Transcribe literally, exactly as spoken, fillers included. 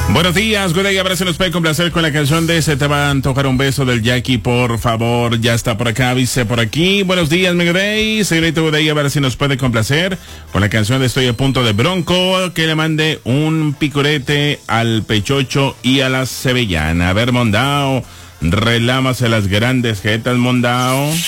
Buenos días, good day, ahora se nos puede complacer con la canción de Se te va a antojar un beso del Jackie, por favor, ya está por acá, avise por aquí. Buenos días, mi good day, señorita good day, a ver si nos puede complacer con la canción de Estoy a punto de Bronco, que le mande un picurete al Pechocho y a la Sevillana. A ver, Mondao, relámase las grandes jetas, Mondao.